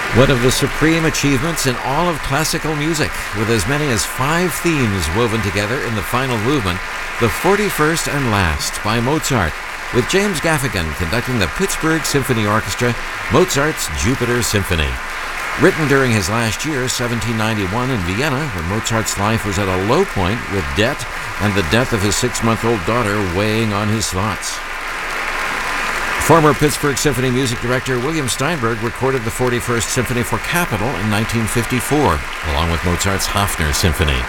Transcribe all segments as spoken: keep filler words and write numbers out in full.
One of the supreme achievements in all of classical music, with as many as five themes woven together in the final movement, the forty-first and Last by Mozart, with James Gaffigan conducting the Pittsburgh Symphony Orchestra, Mozart's Jupiter Symphony. Written during his last year, seventeen ninety-one, in Vienna, when Mozart's life was at a low point with debt and the death of his six-month-old daughter weighing on his thoughts. Former Pittsburgh Symphony music director William Steinberg recorded the forty-first Symphony for Capitol in nineteen fifty-four, along with Mozart's Hafner Symphony.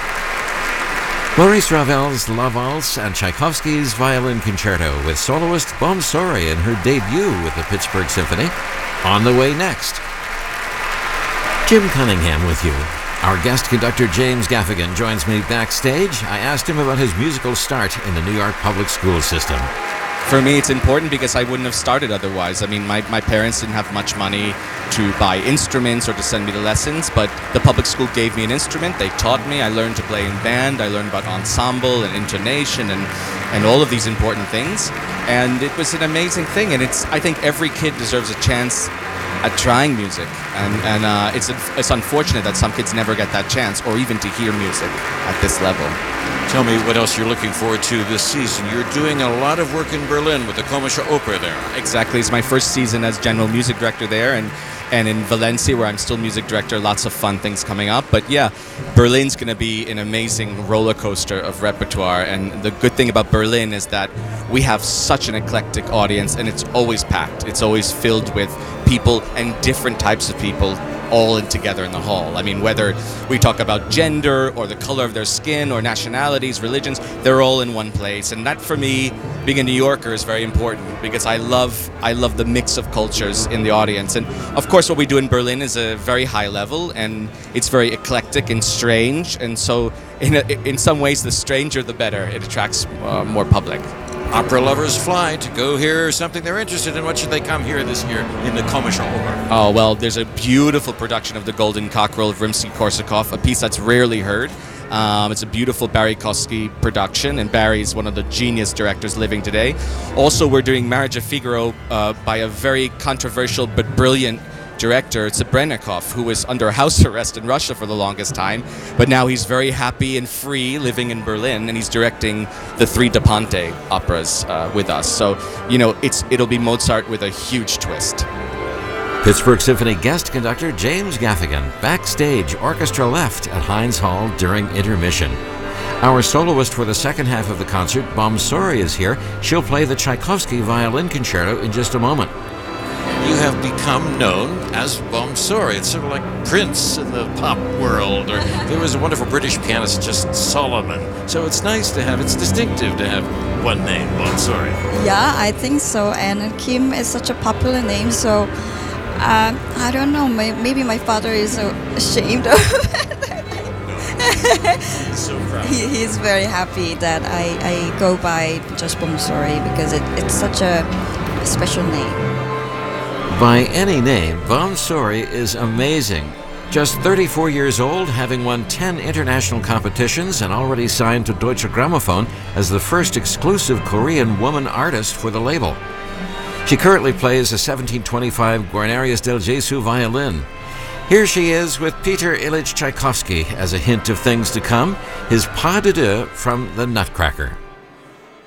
Maurice Ravel's La Valse and Tchaikovsky's Violin Concerto, with soloist Bomsori in her debut with the Pittsburgh Symphony, on the way next. Jim Cunningham with you. Our guest conductor James Gaffigan joins me backstage. I asked him about his musical start in the New York public school system. For me, it's important because I wouldn't have started otherwise. I mean, my, my parents didn't have much money to buy instruments or to send me to lessons, but the public school gave me an instrument. They taught me. I learned to play in band. I learned about ensemble and intonation and, and all of these important things. And it was an amazing thing. And it's I think every kid deserves a chance at trying music. And, and uh, it's, it's unfortunate that some kids never get that chance or even to hear music at this level. Tell me what else you're looking forward to this season. You're doing a lot of work in Berlin with the Komische Oper there. Exactly. It's my first season as general music director there, and, and in Valencia, where I'm still music director. Lots of fun things coming up. But yeah, Berlin's going to be an amazing roller coaster of repertoire. And the good thing about Berlin is that we have such an eclectic audience, and it's always packed. It's always filled with people and different types of people all in together in the hall. I mean, whether we talk about gender or the color of their skin or nationalities, religions, they're all in one place. And that, for me, being a New Yorker, is very important because I love I love the mix of cultures in the audience. And of course, what we do in Berlin is a very high level, and it's very eclectic and strange. And so, in a, in some ways, the stranger the better. It attracts uh, more public. Opera lovers fly to go hear something they're interested in. What should they come here this year in the Komische Oper? Oh, well, there's a beautiful production of The Golden Cockerel of Rimsky-Korsakov, a piece that's rarely heard. Um, it's a beautiful Barry Kosky production, and Barry's one of the genius directors living today. Also, we're doing Marriage of Figaro uh, by a very controversial but brilliant director, Zebrennikov, who was under house arrest in Russia for the longest time, but now he's very happy and free living in Berlin, and he's directing the three Da Ponte operas uh, with us. So, you know, it's it'll be Mozart with a huge twist. Pittsburgh Symphony guest conductor James Gaffigan, backstage, orchestra left at Heinz Hall during intermission. Our soloist for the second half of the concert, Bomsori, is here. She'll play the Tchaikovsky Violin Concerto in just a moment. You have become known as Bomsori. It's sort of like Prince in the pop world, or there was a wonderful British pianist, just Solomon. So it's nice to have, it's distinctive to have one name, Bomsori. Yeah, I think so. And Kim is such a popular name, so uh, I don't know, maybe my father is ashamed of it. He's so proud. He, he's very happy that I, I go by just Bomsori because it, it's such a special name. By any name, Bomsori is amazing. Just thirty-four years old, having won ten international competitions and already signed to Deutsche Grammophon as the first exclusive Korean woman artist for the label. She currently plays a seventeen twenty-five Guarnerius del Gesù violin. Here she is with Peter Ilyich Tchaikovsky as a hint of things to come, his pas de deux from the Nutcracker.